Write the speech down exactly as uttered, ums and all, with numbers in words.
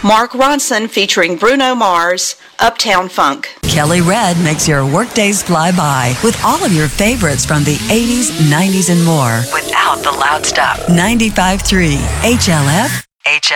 Mark Ronson featuring Bruno Mars, Uptown Funk. Kelly Red makes your workdays fly by with all of your favorites from the eighties, nineties, and more. Without the loud stuff. ninety-five point three H L F. H L F.